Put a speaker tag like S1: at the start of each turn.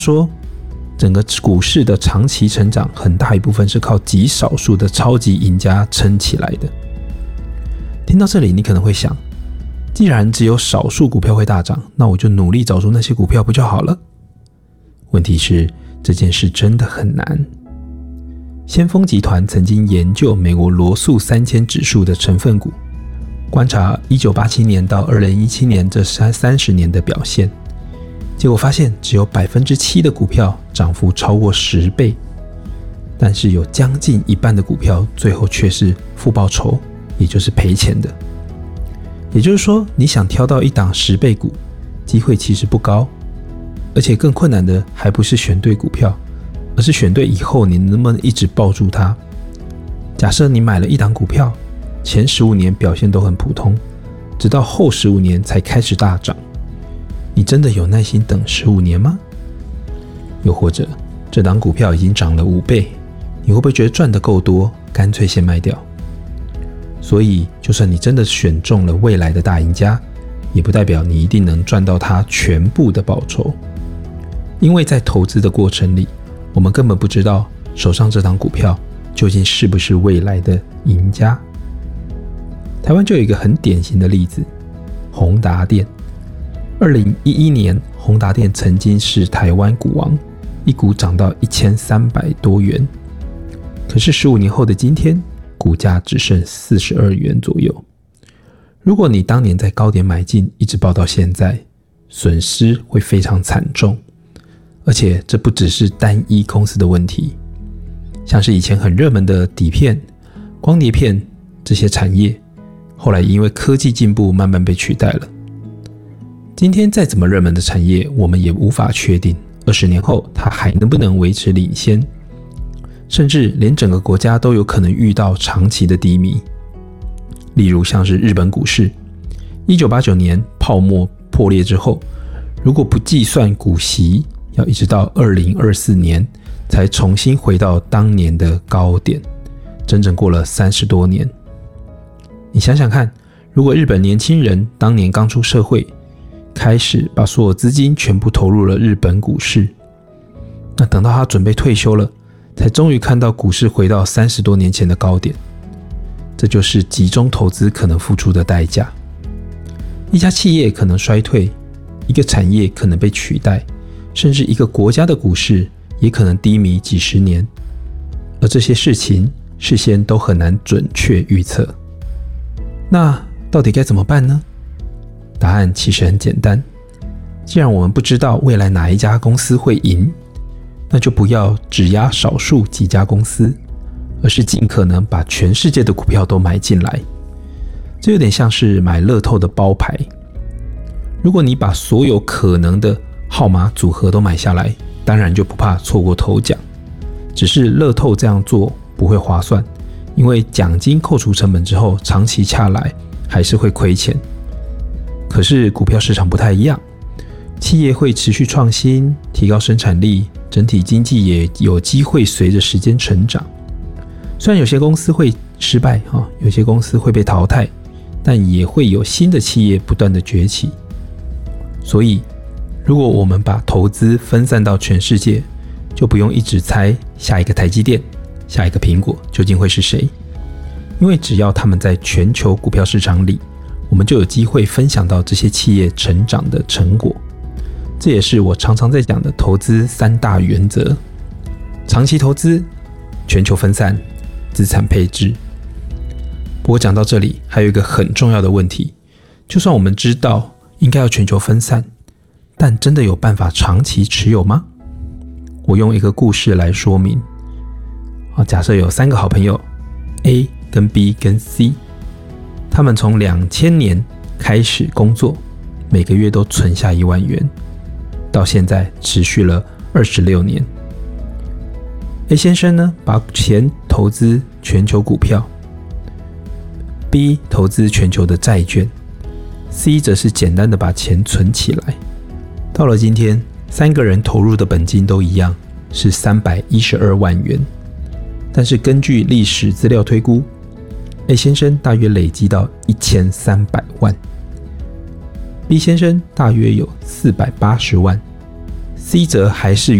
S1: 说，整个股市的长期成长很大一部分是靠极少数的超级赢家撑起来的。听到这里，你可能会想，既然只有少数股票会大涨，那我就努力找出那些股票不就好了？问题是，这件事真的很难。先锋集团曾经研究美国罗素3000指数的成分股，观察1987年到2017年这30年的表现，结果发现只有 7% 的股票涨幅超过10倍，但是有将近一半的股票最后却是负报酬，也就是赔钱的。也就是说，你想挑到一档10倍股，机会其实不高，而且更困难的还不是选对股票，而是选对以后你能不能一直抱住它。假设你买了一档股票，前15年表现都很普通，直到后15年才开始大涨，你真的有耐心等15年吗？又或者这档股票已经涨了5倍，你会不会觉得赚得够多，干脆先卖掉？所以就算你真的选中了未来的大赢家，也不代表你一定能赚到它全部的报酬。因为在投资的过程里，我们根本不知道手上这档股票究竟是不是未来的赢家。台湾就有一个很典型的例子，宏达电。2011年，宏达电曾经是台湾股王，一股涨到1300多元。可是15年后的今天，股价只剩42元左右。如果你当年在高点买进，一直抱到现在，损失会非常惨重。而且这不只是单一公司的问题，像是以前很热门的底片、光碟片这些产业，后来因为科技进步慢慢被取代了。今天再怎么热门的产业，我们也无法确定20年后它还能不能维持领先，甚至连整个国家都有可能遇到长期的低迷。例如像是日本股市，1989年泡沫破裂之后，如果不计算股息，要一直到2024年才重新回到当年的高点，整整过了30多年。你想想看，如果日本年轻人当年刚出社会，开始把所有资金全部投入了日本股市，那等到他准备退休了，才终于看到股市回到30多年前的高点。这就是集中投资可能付出的代价。一家企业可能衰退，一个产业可能被取代，甚至一个国家的股市也可能低迷几十年，而这些事情事先都很难准确预测。那到底该怎么办呢？答案其实很简单，既然我们不知道未来哪一家公司会赢，那就不要只押少数几家公司，而是尽可能把全世界的股票都买进来。这有点像是买乐透的包牌，如果你把所有可能的号码组合都买下来，当然就不怕错过头奖。只是乐透这样做不会划算，因为奖金扣除成本之后，长期下来还是会亏钱。可是股票市场不太一样，企业会持续创新，提高生产力，整体经济也有机会随着时间成长。虽然有些公司会失败，有些公司会被淘汰，但也会有新的企业不断的崛起。所以如果我们把投资分散到全世界，就不用一直猜下一个台积电、下一个苹果究竟会是谁，因为只要他们在全球股票市场里，我们就有机会分享到这些企业成长的成果。这也是我常常在讲的投资3大原则：长期投资、全球分散、资产配置。不过讲到这里，还有一个很重要的问题，就算我们知道应该要全球分散，但真的有办法长期持有吗？我用一个故事来说明。假设有3个好朋友 A 跟 B 跟 C， 他们从2000年开始工作，每个月都存下1万元，到现在持续了26年。A 先生呢，把钱投资全球股票， B 投资全球的债券， C 则是简单的把钱存起来。到了今天，3个人投入的本金都一样，是312万元。但是根据历史资料推估， A 先生大约累积到1300万， B 先生大约有480万， C 则还是